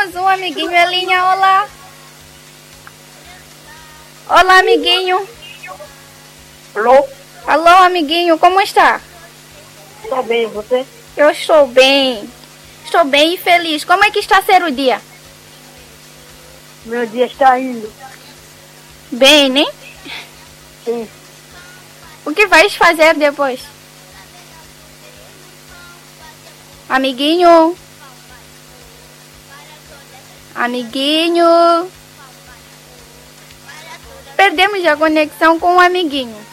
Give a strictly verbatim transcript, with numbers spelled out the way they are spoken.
Temos um amiguinho em linha, olá. Olá, amiguinho. Alô? Alô, amiguinho, como está? Estou bem, você? Eu estou bem. Estou bem e feliz. Como é que está a ser o dia? Meu dia está indo. Bem, né? Sim. O que vais fazer depois? Amiguinho. Amiguinho. Perdemos a conexão com o amiguinho.